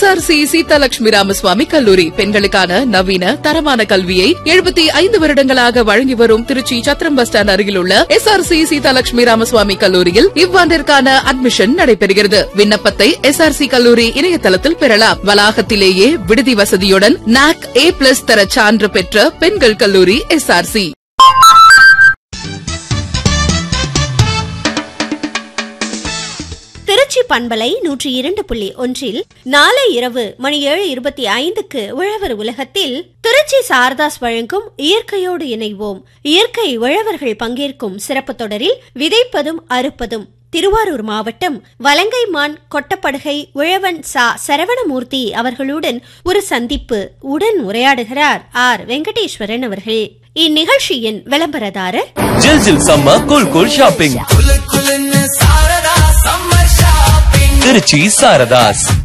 SRC Seethalakshmi Ramaswamy கல்லூரி பெண்களுக்கான நவீன தரமான கல்வியை 75 வருடங்களாக வழங்கி வரும் திருச்சி சத்திரம் பஸ் ஸ்டாண்ட் அருகில் உள்ள SRC சீதாலட்சுமி ராமசுவாமி கல்லூரியில் இவ்வாண்டிற்கான அட்மிஷன் நடைபெறுகிறது. விண்ணப்பத்தை SRC கல்லூரி இணையதளத்தில் பெறலாம். வளாகத்திலேயே விடுதி வசதியுடன் NAC A+ தர சான்று பெற்ற பெண்கள் கல்லூரி SRC. திருச்சி பண்பலை 102.1 நாளை இரவு மணி 7:25 உழவர் உலகத்தில் திருச்சி சாரதாஸ் வழங்கும் இயற்கையோடு இணைவோம். இயற்கை உழவர்கள் பங்கேற்கும் சிறப்பு தொடரில் விதைப்பதும் அறுப்பதும் திருவாரூர் மாவட்டம் வலங்கைமான் கொட்டப்படுகை உழவன் சா சரவணமூர்த்தி அவர்களுடன் ஒரு சந்திப்பு. உடன் உரையாடுகிறார் ஆர் வெங்கடேஸ்வரன் அவர்கள். இந்நிகழ்ச்சியின் விளம்பரதாரர் ஜில் ஜில் summer cool cool shopping Trichy Saradhas.